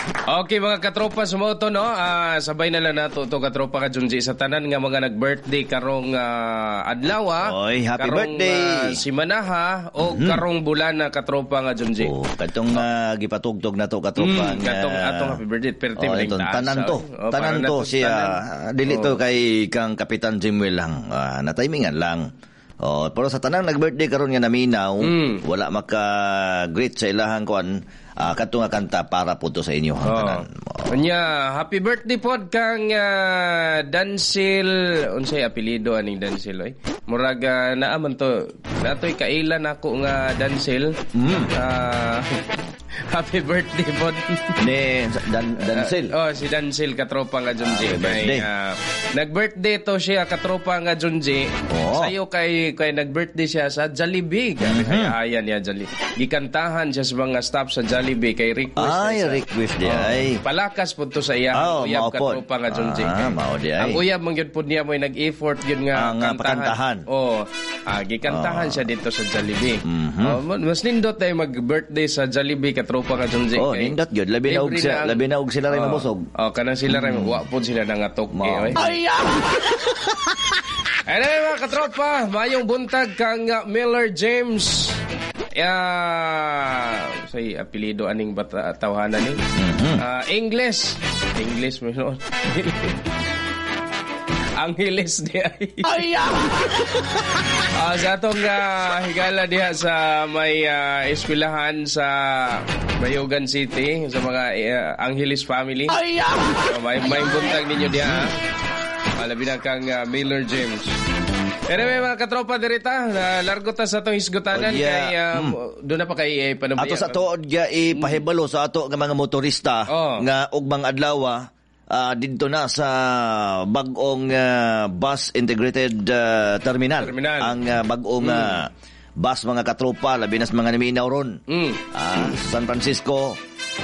Okay mga katropa, sumoto no, sabay na lang nato to katropa ka Junji sa tanan nga mga nag-birthday karong adlaw. Oy, happy karong, birthday. Si Manaha o karong bulan na katropa nga Junji. Oh, katong gipatugtog na to katropa. Katong atong happy birthday perti oh, ito, tanan to. Tanan to siya. Dili to kay kang Kapitan Jimwell lang. Na-timingan lang. Oh, pero sa tanang nag-birthday karon nga naminaw, wala maka-greet sa ilahang kuan. Kadto nga kanta para po to sa inyo tanan. Nya, happy birthday pod kang Dansil, unsay apelyido aning Dansil oy. Murag naaman to. Natoy kailan ako nga Dansil. Happy birthday pod. Ni Dansil. Si Dansil katropa nga Junji. Nag-birthday to siya katropa nga Junji. Sayo kay nag-birthday siya sa Jollibee. Kaya niya Jollibee. Gikantahan siya sa mga staff sa Jollibee kay request. Request di ay. Palakas po to sa iya. Uyab katropa nga Junji. Mao di ay. Ang uyab man gyud pud niya mo'y nag-effort yun nga kantahan. Gikantahan siya dito sa Jollibee. Mas nindot tayo mag-birthday sa Jollibee katropa nga Junji. Nindot gyud labi na og sila ray mabusog. Kanang sila ray wa pud sila nangatok Ay! Anyway mga katropa, mayong buntag kang Miller James. Say apelyido aning tawhanan ni. English mo no. Angeles di ay. Sa atong higala diha sa may eskwelahan sa Bayugan City sa mga Angeles family. May buntag ninyo diha. Labi na kang Miller James. Anyway mga katropa dirita, largo ta sa atong hisgutanan kay doon na pa kay panumbayan. Ato sa tuod ipahibalo sa ato nga mga motorista nga ugmang adlaw dito na sa bag-ong bus integrated terminal. Ang bag-ong bus mga katropa labi na sa mga naminaw ron. San Francisco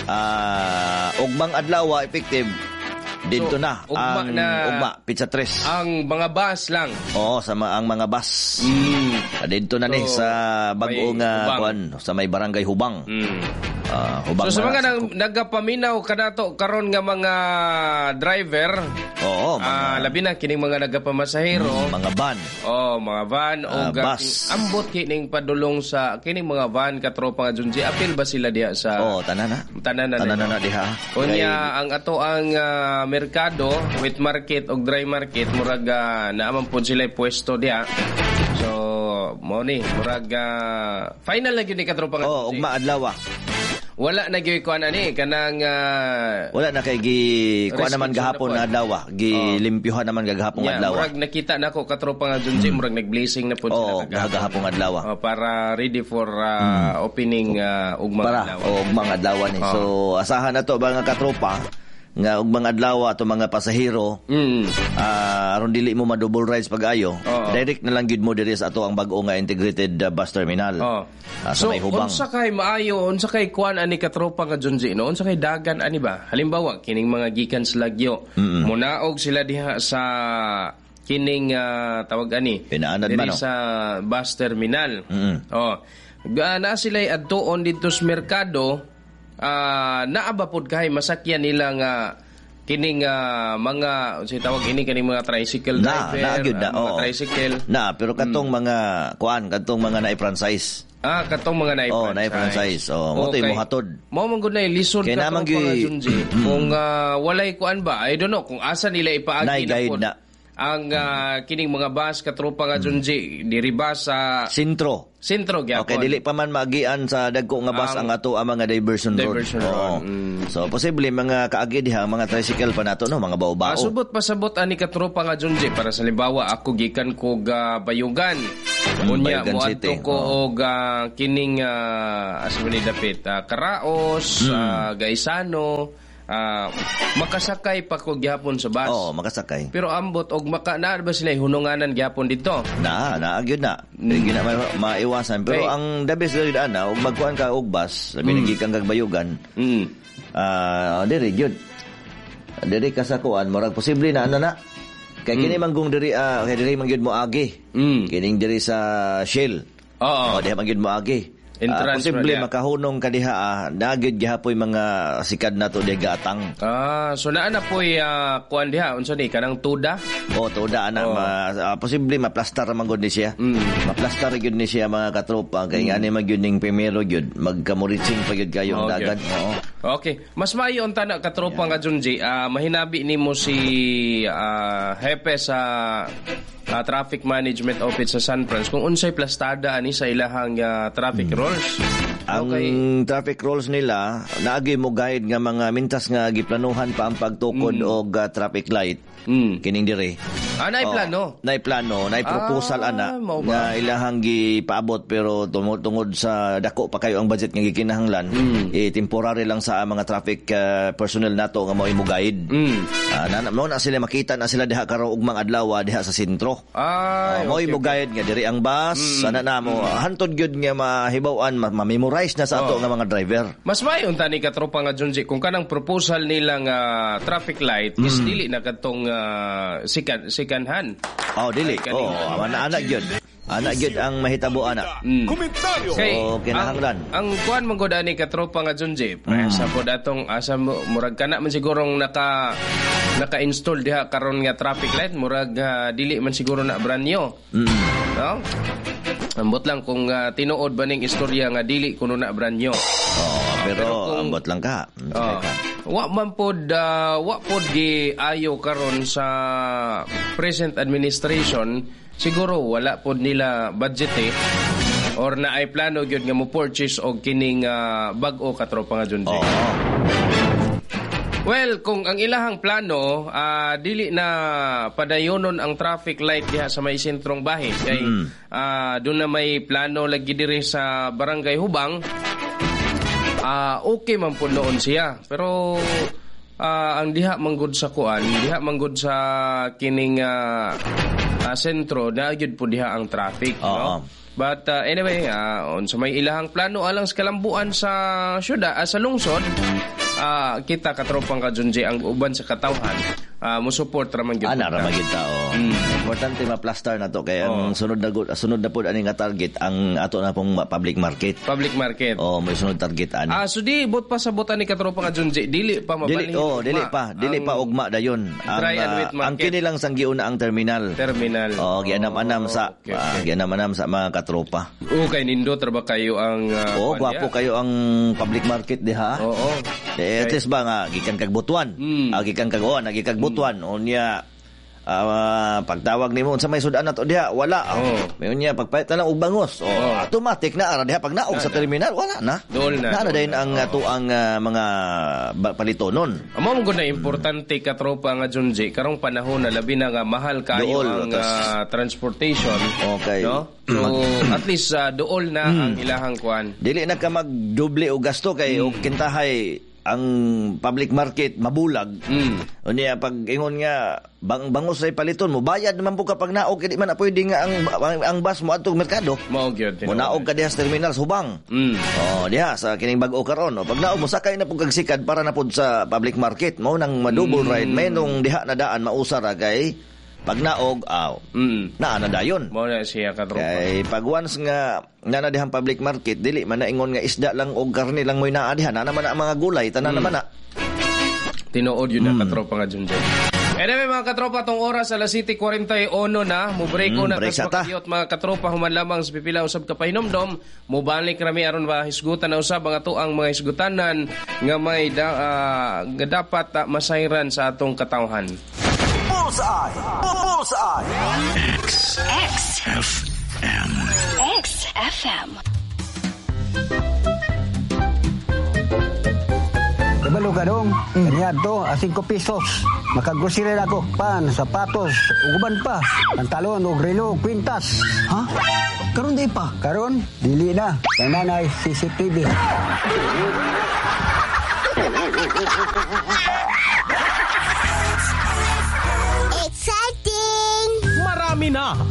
ugmang adlaw effective dito na ugma pizza 3 ang mga bus lang ang mga bus dito na ni sa bag-ong kuan sa may barangay Hubang. Hubang so sa mga nagapaminaw kanato karon nga mga driver labi na kining mga nagapamasahero mga van mga van bus ambot kining padulong sa kining mga van katropa nga Junji apil ba sila diha sa tanan na diha unya ang ato ang merkado wet market o dry market murag naaman pud sila pwesto diha so mo ni murag final na gyud ni katropa nga ugma adlaw wala na gyud kuan ani kanang wala na kay kuan naman gahapon na adlaw gilimpyuhan naman gahapon adlaw murag nakita nako katropa nga Junji murag nag-blazing na pud sila gahapon adlaw para ready for opening ugmang adlaw ugmang adlaw ni so asahan na to mga katropa nga ug mga adlaw ato mga pasahero aron dili mo ma-double rides pag-ayo direct na lang gyud mo diri sa ato ang bag-o nga integrated bus terminal sa may Hubang. Unsa kay maayo unsa kay kuan ani katropa nga Junji no unsa kay dagan ani ba halimbawa kining mga gikan sa Lagyo munaog sila diha sa kining tawag ani diri sa bus terminal na sila adtuon dito sa merkado naabapod kay masakyan nila nga kining mga tawag ini kining mga tricycle driver mga tricycle pero katong mga katong mga na-franchise katong mga na-franchise mo tay mo hatod mo man gud na lisod ka mga Junji kung walay kuan ba I don't know kung asa nila ipaagi na ang kining mga bus katropa nga Junji diri ba sa sentro gyapon. Okay, dili pa man maagian sa dagko nga bus ang ato ang mga diversion road. So posible mga kaagi diha mga tricycle pa nato no mga bao-bao. Subot pasabot ani katropa nga Junji para sa limbawa ako gikan ko Bayugan. Unya mo adto ko og kining asa man dapit Karaos, Gaisano. Makasakay pa ko gyapon sa bus. Makasakay. Pero ambot og naa ba sila hununganan gyapon dito? Gyud na. Gina maiwasan pero ang the best diri ana og magkuan ka og bus, labi na gikan kag Bayugan. Diri gyud. Diri ka sa kuan, murag posible na na. Kay kini manggong diri kay diri man gyud mo agi. Kining diri sa Shell. Diha man gyud mo agi. posible makahunong kadiha nagid gihapoy mga sikad nato di gatang. So naa na poy kuan diha unsa ni kanang tuda? Tuda ana posible maplastar man gud ni siya. Maplastar gyud ni siya mga katropa kay ani magyud primero gyud magkamuritsing pa gyud kayo ang dagat. Okay, mas maayo unta na katropa nga Junji, mahinabi nimo si hepe sa Traffic Management Office sa San Francisco kung unsay plastada ani sa ilahang traffic rules. Ang traffic rules nila naagi mo guide nga mga mintas nga giplanuhan pa ang pagtukod og traffic light. Kining dire. Naiplano? Naiproposal nga ilahang gipaabot pero tungod sa dako pa kayo ang budget nga gikinahanglan, temporary lang sa mga traffic personnel nato nga mao imo guide. Na sila makita na sila diha karo ugmang adlaw diha sa sentro. Mao imo guide nga diri ang bus, ana na mo hantod gyud nga mahibaw-an, ma-memorize na sa ato nga mga driver. Mas mayon tani katropa nga Junji kung kanang proposal nilang traffic light is dili na kadtong second hand. Dili. Anak gyud. Anak gyud ang mahitabo ana. Komentaryo. Kinahanglan. Ang kuan man gud ani katropa nga Junji. Sa pod atong asa murag kana man sigurong naka-install diha karon nga traffic light, murag dili man siguro na brand new. No? Ambot lang kung tinuod ba ning istorya nga dili kuno na brand new. Pero ambot lang ka. Wa pod gi ayo karon sa present administration, siguro wala pod nila budget or na ay plano gyud nga mo purchase og kining bag-o katropa nga Junji. Well, kung ang ilahang plano dili na padayonon ang traffic light diha sa may sentrong bahin kay doon na may plano lagi diri sa Barangay Hubang, okay man po noon siya. Pero ang diha manggod sa kuan, diha manggod sa kining sentro na gyud po diha ang traffic, no? But anyway, sa may ilahang plano alang sa kalambuan sa syudad, sa lungsod, kita katropang ka Junji ang uban sa katawhan mo-support raman gyud. Raman gyud tao. Importante ma-plaster na to kay ang sunod na pud ani nga target ang ato na pong public market. Public market. May sunod target ani. So di bot pa sa botan ni katropang ka Junji, dili pa mabalhin. Dili pa ugma dayon. Ang kini lang sang giuna ang terminal. Gianam-anam sa gianam-anam sa mga katropa. Kay nindot ra ba kayo ang gwapo kayo ang public market diha. At least ba nga gikan kag butuan. Gikan kag butuan unya pagtawag nimo unsa may sudan nato diha wala. Mayon niya pagpayta lang og bangos. Automatic na ara diha pag naog sa terminal wala na. Na dayon ang ato ang mga palitonon. Amo mo gud na importante katropa nga Junji karong panahon na labi na nga mahal kayo ang transportation. No? So at least dool na ang ilahang kuan. Dili na ka magdoble og gasto kay og kintahay ang public market mabulag. Unya pag ingon nga bangos ay paliton mo bayad naman po kapag naog kadi man pwede nga ang bus mo adtong merkado. Mao gyud. Mo naog ka diha sa terminal sa Hubang. Diha sa kining bag-o karon. Pag naog mo sakay na pud kag sikad para na pud sa public market mo nang ma-double ride may nung diha na daan mausar kay pag naog na dayon. Mo na siya katropa. Kay pag once nga nanadihang public market dili man na ingon nga isda lang og karne lang moy naa diha na naman ang mga gulay tanan naman na. Tinuod yun na katropa nga Junji. Anyway mga katropa, tong oras alas 7:41 na, mubreko na tas makayot mga katropa human lamang sa pipila usab ka pahinomdom, mubalik rami aron ba hisgutan na usab ang ato ang mga hisgutanan nga may dapat masayran sa atong katawhan. Bullseye. XFM. Kabalo ka dong, kanya to, 5 pesos. Makagrosiri na ako, pan, sapatos, uguban pa, pantalon, og relo, kwintas. Ha? Karon di pa? Karon, dili na. Kaya nanay, CCTV. Exciting! Marami na ang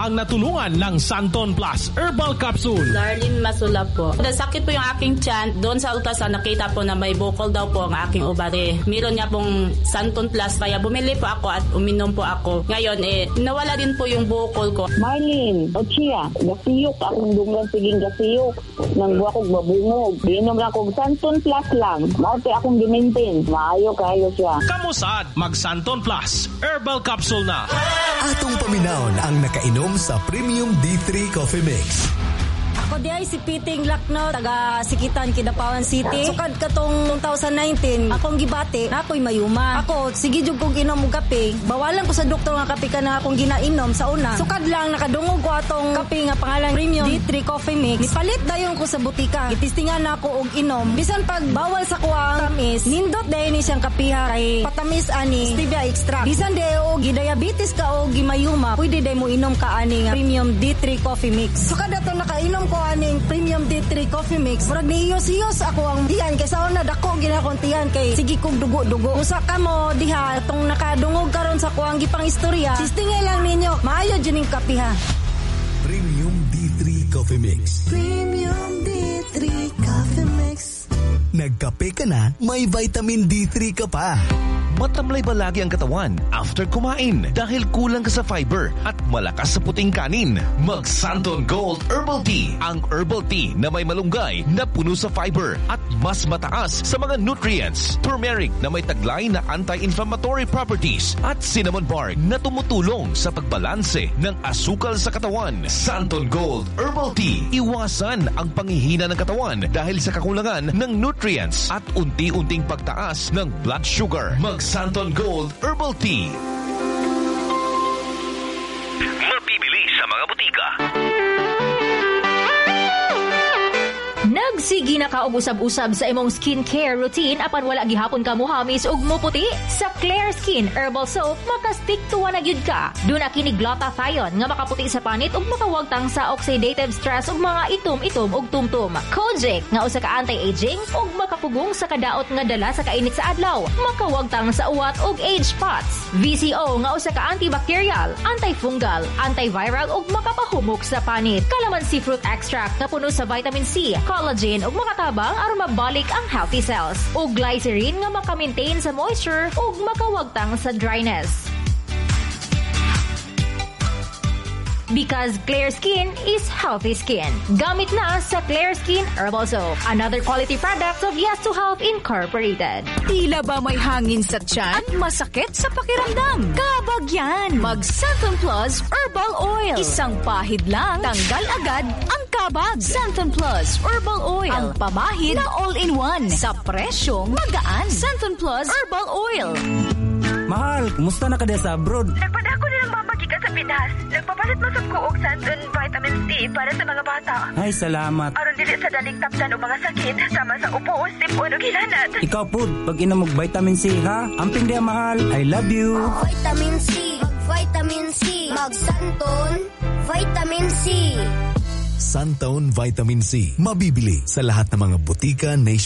ang natulungan ng Santon Plus Herbal Capsule. Darlene Masula po. Nasakit po yung aking tiyan. Doon sa ultrasound nakita po na may bukol daw po ang aking ovary. Meron niya pong Santon Plus kaya bumili po ako at uminom po ako. Ngayon nawala din po yung bukol ko. Marlene, Ochia, gasiyok akong dungan siging gasiyok. Nang buwa kong babungog. Inom lang akong Santon Plus lang. Maute akong gimintin. Maayo kayo siya. Kamusad, mag Santon Plus Herbal Capsule na. Atong paminawon ang nakainom sa Premium D3 Coffee Mix. Ako di ay si Piting Lakno, taga Sikitan, Kidapawan City. Sukad katong 2019, akong gibati, na ako'y mayuma. Ako, sige jug kong inom og kape. Bawalan ko sa doktor nga kape ka na akong ginainom sa una. Sukad lang, nakadungog ko atong kape nga pangalan Premium D3 Coffee Mix. Nipalit dayon ko sa butika. Itistingan na ako og inom. Bisan pag bawal sa kuwang tamis, nindot dayon ni siyang kapiha kay patamis ani stevia extract. Bisan dayo og diabetes ka o gimayuma, pwede day mo inom ka ani nga Premium D3 Coffee Mix. Sukad ato nakainom ko aning Premium D3 Coffee Mix. Murag nihiyos-hiyos ako ang tiyan kay sa una dako ginakong tiyan kay sige kog dugo-dugo. Usa ka mo diha tong nakadungog karon sa kuang gipang istorya. Sistingay lang ninyo. Maayo jining kapiha. Premium D3 Coffee Mix. Premium D3 Coffee Mix. Nagkape ka na, may vitamin D3 ka pa. Matamlay ba lagi ang katawan after kumain dahil kulang ka sa fiber at malakas sa puting kanin? Mag Santon Gold Herbal Tea. Ang herbal tea na may malunggay na puno sa fiber at mas mataas sa mga nutrients. Turmeric na may taglay na anti-inflammatory properties at cinnamon bark na tumutulong sa pagbalanse ng asukal sa katawan. Santon Gold Herbal Tea. Iwasan ang panghihina ng katawan dahil sa kakulangan ng nutrients at unti-unting pagtaas ng blood sugar. Mag Santon Gold Herbal Tea. Mabibili sa mga butika. Nagsigi na ka og usab-usab sa imong skincare routine apan wala gihapon ka muhamis ug muputi? Sa Claire Skin Herbal Soap maka-stick to na gyud ka. Duna kini glutathione nga makaputi sa panit ug makawagtang sa oxidative stress ug mga itom-itom ug tumtum. Kojic nga usa ka anti-aging ug makapugong sa kadaot nga dala sa kainit sa adlaw. Makawagtang sa uwat ug age spots. VCO nga usa ka antibacterial, antifungal, antiviral ug makapahumok sa panit. Calamansi fruit extract nga puno sa vitamin C, collagen ug makatabang aron mabalik ang healthy cells. Ug glycerin nga maka-maintain sa moisture ug makawagtang sa dryness. Because Claire Skin is healthy skin. Gamit na sa Claire Skin Herbal Soap. Another quality product of Yes to Health Incorporated. Tila ba may hangin sa tiyan at masakit sa pakiramdam? Kabag yan! Mag Santon Plus Herbal Oil. Isang pahid lang, tanggal agad ang kabag. Santon Plus Herbal Oil. Ang pamahid na all-in-one. Sa presyong magaan. Santon Plus Herbal Oil. Mahal, kumusta na ka sa abroad? Nagpadako nilang mamagika sa Pinas. Nagpapalit masab ko og Santon Vitamin C para sa mga bata. Ay, salamat. Aron dili sa daling tapdan o mga sakit, sama sa upo, sipon o kilanat. Ikaw po, pag inom og Vitamin C, ha? Amping diya, mahal. I love you. Vitamin C. Vitamin C. Mag Santon Vitamin C. Santon Vitamin C. Mabibili sa lahat ng mga butika nation.